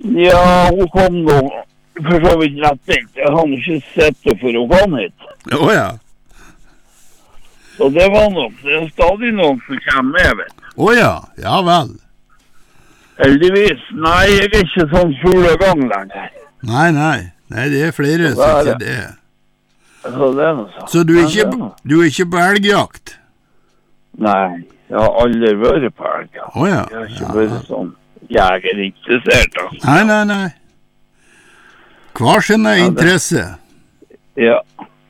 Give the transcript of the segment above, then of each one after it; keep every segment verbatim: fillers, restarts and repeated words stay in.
Ja, hun kom nå for så vidt rett inn. Jeg har ikke sett det for hun kom hit. Å oh, ja. Så det var nok, det er stadig noen som kommer med, vet du. Å oh, ja, ja vel. Heldigvis, nei, jeg er ikke sånn full av gang lenger. Nei, nei, nei, det er flere som ikke det er. Så det er noe sånn. Så du er ikke, du er ikke på elgjakt? Nei, jeg har aldri vært på elgjakt. Å oh, ja. Jeg har ikke ja. vært sånn jegerinteressert, altså. Nei, nei, nei. Hva sin er interesse? Ja.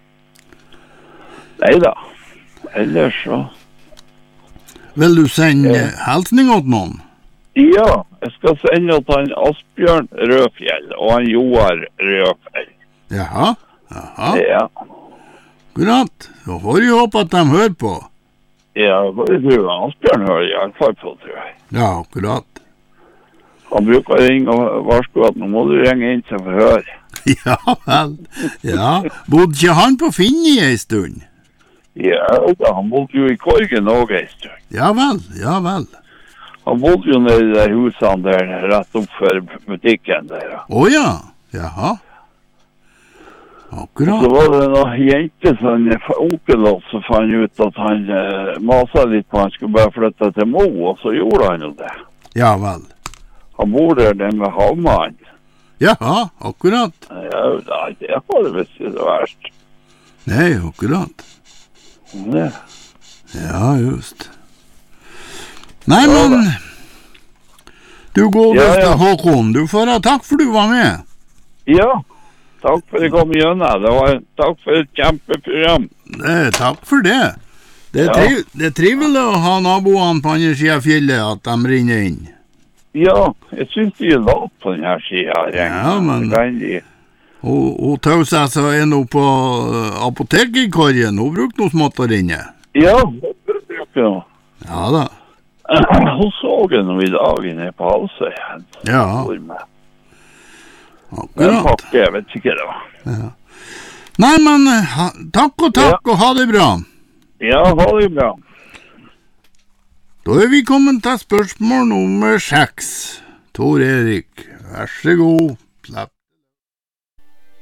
Nei da. Ellers så... Vil du sende ja. Hilsning åt noen? Ja, jeg skal sende til han Asbjørn Rødfjell og han Joar Rødfjell. Jaha, jaha. Ja. Akkurat, så får vi håpe at de hører på. Ja, jeg tror Asbjørn hører i alle fall på, tror jeg. Ja, akkurat. Han bruker å ringe og varsko at nå må du ringe inn til forhør. Ja vel, ja. Bodde ikke han på Finni en stund? Ja, han bodde jo i Korgen også en stund. Ja vel, ja vel. Han bodde jo nede i de husene der, rett opp for butikken der. Å oh, ja, jaha. Akkurat. Så var det noen jente som onkel også fant ut at han eh, maset litt på han skulle bare flytte til Mo, og så gjorde han jo det. Ja vel. Han bor der, den med havmann. Jaha, akkurat. Ja, nei, det har det visst ikke det verst. Nei, akkurat. Det. Ja, just. Nei, men... Du går ja, ja. Håkon, du får ha takk for du var med. Ja, takk for det kom gjennom. Det var takk for et kjempeprogram. Nei, takk for det. Det er, ja. triv, det er trivelig å ha naboene på andre siden av fjellet, at de rinner inn. Ja, jeg synes de er lavt på denne siden. Ja, men... Hun, hun tøv seg så er nå på apoteket i Korgen. Hun brukte noe smått å rinne. Ja, hun bruker noe. Ja da. Hun så det nå i dag nede på Halsøyen. Ja. Akkurat. En pakke, jeg vet ikke det var. Ja. Nei, men ha, takk og takk, ja. Og ha det bra. Ja, ha det bra. Da er vi kommet til spørsmål nummer seks. Tor Erik, vær så god. Slapp.